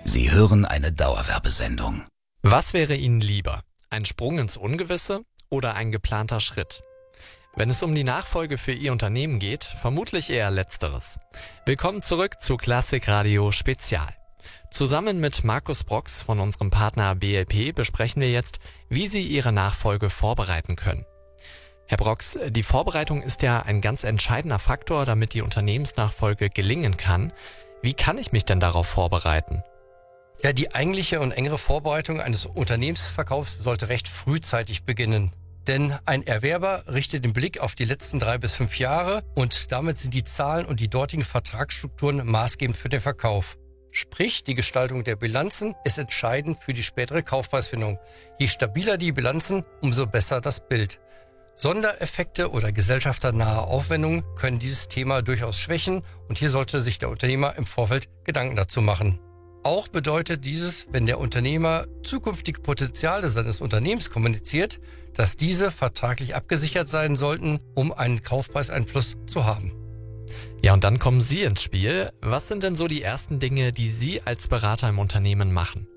Sie hören eine Dauerwerbesendung. Was wäre Ihnen lieber? Ein Sprung ins Ungewisse oder ein geplanter Schritt? Wenn es um die Nachfolge für Ihr Unternehmen geht, vermutlich eher Letzteres. Willkommen zurück zu Klassikradio Spezial. Zusammen mit Markus Brox von unserem Partner BLP besprechen wir jetzt, wie Sie Ihre Nachfolge vorbereiten können. Herr Brox, die Vorbereitung ist ja ein ganz entscheidender Faktor, damit die Unternehmensnachfolge gelingen kann. Wie kann ich mich denn darauf vorbereiten? Ja, die eigentliche und engere Vorbereitung eines Unternehmensverkaufs sollte recht frühzeitig beginnen. Denn ein Erwerber richtet den Blick auf die letzten 3 bis 5 Jahre und damit sind die Zahlen und die dortigen Vertragsstrukturen maßgebend für den Verkauf. Sprich, die Gestaltung der Bilanzen ist entscheidend für die spätere Kaufpreisfindung. Je stabiler die Bilanzen, umso besser das Bild. Sondereffekte oder gesellschafternahe Aufwendungen können dieses Thema durchaus schwächen und hier sollte sich der Unternehmer im Vorfeld Gedanken dazu machen. Auch bedeutet dieses, wenn der Unternehmer zukünftige Potenziale seines Unternehmens kommuniziert, dass diese vertraglich abgesichert sein sollten, um einen Kaufpreiseinfluss zu haben. Ja, und dann kommen Sie ins Spiel. Was sind denn so die ersten Dinge, die Sie als Berater im Unternehmen machen?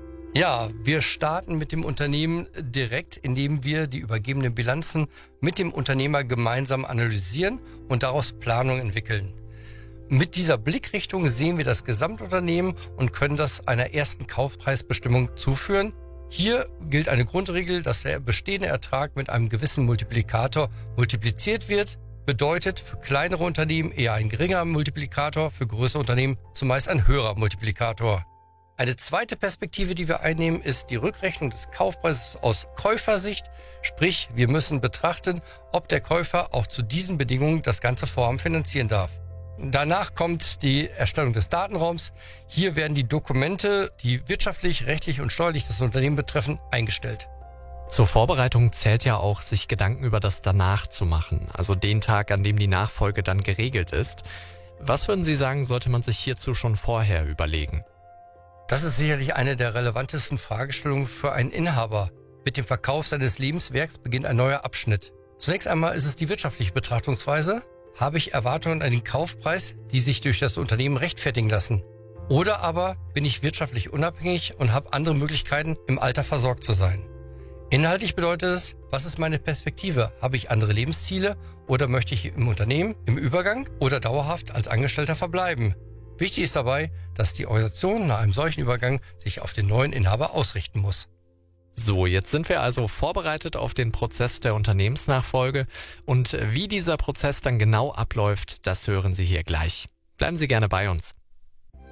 Ja, wir starten mit dem Unternehmen direkt, indem wir die übergebenen Bilanzen mit dem Unternehmer gemeinsam analysieren und daraus Planung entwickeln. Mit dieser Blickrichtung sehen wir das Gesamtunternehmen und können das einer ersten Kaufpreisbestimmung zuführen. Hier gilt eine Grundregel, dass der bestehende Ertrag mit einem gewissen Multiplikator multipliziert wird. Bedeutet für kleinere Unternehmen eher ein geringer Multiplikator, für größere Unternehmen zumeist ein höherer Multiplikator. Eine zweite Perspektive, die wir einnehmen, ist die Rückrechnung des Kaufpreises aus Käufersicht. Sprich, wir müssen betrachten, ob der Käufer auch zu diesen Bedingungen das ganze Vorhaben finanzieren darf. Danach kommt die Erstellung des Datenraums. Hier werden die Dokumente, die wirtschaftlich, rechtlich und steuerlich das Unternehmen betreffen, eingestellt. Zur Vorbereitung zählt ja auch, sich Gedanken über das Danach zu machen, also den Tag, an dem die Nachfolge dann geregelt ist. Was würden Sie sagen, sollte man sich hierzu schon vorher überlegen? Das ist sicherlich eine der relevantesten Fragestellungen für einen Inhaber. Mit dem Verkauf seines Lebenswerks beginnt ein neuer Abschnitt. Zunächst einmal ist es die wirtschaftliche Betrachtungsweise. Habe ich Erwartungen an den Kaufpreis, die sich durch das Unternehmen rechtfertigen lassen? Oder aber bin ich wirtschaftlich unabhängig und habe andere Möglichkeiten, im Alter versorgt zu sein? Inhaltlich bedeutet es, was ist meine Perspektive? Habe ich andere Lebensziele oder möchte ich im Unternehmen, im Übergang oder dauerhaft als Angestellter verbleiben? Wichtig ist dabei, dass die Organisation nach einem solchen Übergang sich auf den neuen Inhaber ausrichten muss. So, jetzt sind wir also vorbereitet auf den Prozess der Unternehmensnachfolge und wie dieser Prozess dann genau abläuft, das hören Sie hier gleich. Bleiben Sie gerne bei uns.